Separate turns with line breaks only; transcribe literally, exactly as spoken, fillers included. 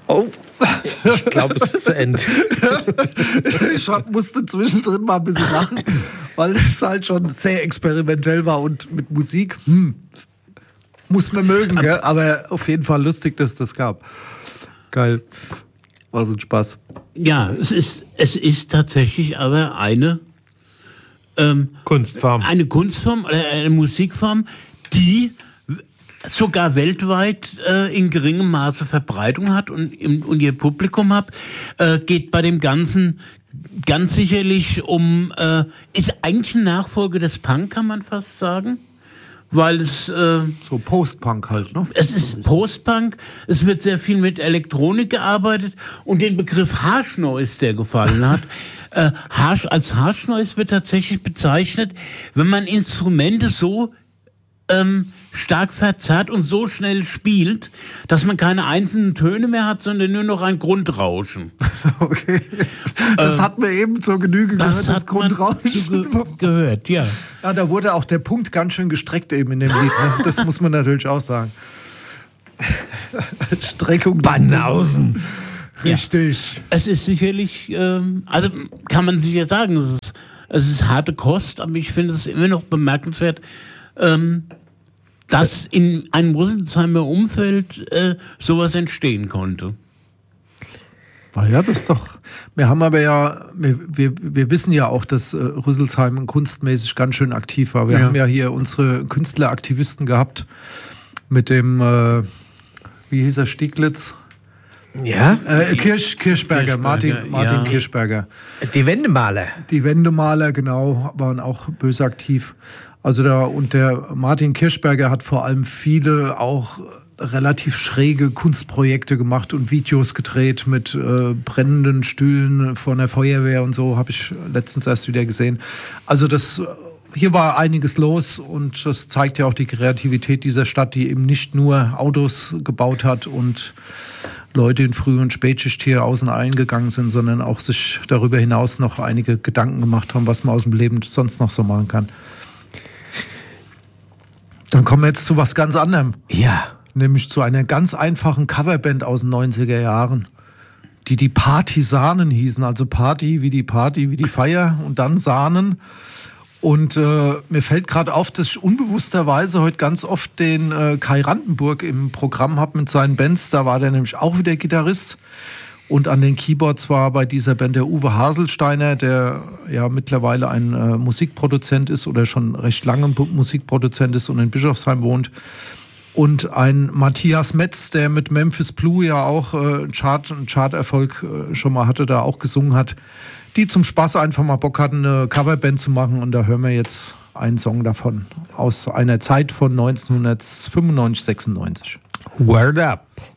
Oh, ich glaube, es ist zu Ende.
Ich musste zwischendrin mal ein bisschen lachen, weil es halt schon sehr experimentell war und mit Musik, hm, muss man mögen, gell? Aber auf jeden Fall lustig, dass es das gab. Geil. War so ein Spaß.
Ja, es ist, es ist tatsächlich aber eine ähm,
Kunstform.
Eine Kunstform, äh, eine Musikform, die sogar weltweit äh, in geringem Maße Verbreitung hat und, im, und ihr Publikum hat, äh, geht bei dem Ganzen ganz sicherlich um, äh, ist eigentlich ein Nachfolger des Punk, kann man fast sagen. Weil es äh,
so Post-Punk halt, ne?
Es ist Post-Punk, es wird sehr viel mit Elektronik gearbeitet und den Begriff Harsh Noise, der gefallen hat, äh, Harsh, als Harsh Noise wird tatsächlich bezeichnet, wenn man Instrumente so ähm, stark verzerrt und so schnell spielt, dass man keine einzelnen Töne mehr hat, sondern nur noch ein Grundrauschen.
Okay. Das äh, hat mir eben zur Genüge
das
gehört, das
hat
Grundrauschen.
Man ge- gehört, ja.
Ja, da wurde auch der Punkt ganz schön gestreckt eben in dem Lied. Ne? Das muss man natürlich auch sagen. Streckung.
Banausen.
Richtig.
Ja. Es ist sicherlich, ähm, also kann man sicher sagen, es ist, es ist harte Kost, aber ich finde es immer noch bemerkenswert, ähm, dass in einem Rüsselsheimer Umfeld äh, sowas entstehen konnte.
Na ja, das ist doch. Wir haben aber ja, wir, wir, wir wissen ja auch, dass äh, Rüsselsheim kunstmäßig ganz schön aktiv war. Wir
ja.
haben ja hier unsere Künstleraktivisten gehabt mit dem, äh, wie hieß er, Stieglitz?
Ja?
Äh, Kirsch, Kirchberger,
Kirchberger,
Martin, Martin
ja.
Kirchberger.
Die Wendemaler.
Die Wendemaler, genau, waren auch böse aktiv. Also da, und der Martin Kirchberger hat vor allem viele auch relativ schräge Kunstprojekte gemacht und Videos gedreht mit äh, brennenden Stühlen von der Feuerwehr und so, habe ich letztens erst wieder gesehen. Also das, hier war einiges los und das zeigt ja auch die Kreativität dieser Stadt, die eben nicht nur Autos gebaut hat und Leute in Früh- und Spätschicht hier außen eingegangen sind, sondern auch sich darüber hinaus noch einige Gedanken gemacht haben, was man aus dem Leben sonst noch so machen kann. Dann kommen wir jetzt zu was ganz anderem.
Ja.
Nämlich zu einer ganz einfachen Coverband aus den neunziger Jahren, die die Partisanen hießen. Also Party wie die Party, wie die Feier und dann Sahnen. Und äh, mir fällt gerade auf, dass ich unbewussterweise heute ganz oft den äh, Kai Randenburg im Programm habe mit seinen Bands. Da war der nämlich auch wieder Gitarrist. Und an den Keyboards war bei dieser Band der Uwe Haselsteiner, der ja mittlerweile ein äh, Musikproduzent ist oder schon recht lange Musikproduzent ist und in Bischofsheim wohnt. Und ein Matthias Metz, der mit Memphis Blue ja auch äh, Chart, einen Charterfolg äh, schon mal hatte, da auch gesungen hat, die zum Spaß einfach mal Bock hatten, eine Coverband zu machen. Und da hören wir jetzt einen Song davon aus einer Zeit von neunzehnhundertfünfundneunzig, sechsundneunzig.
Word up.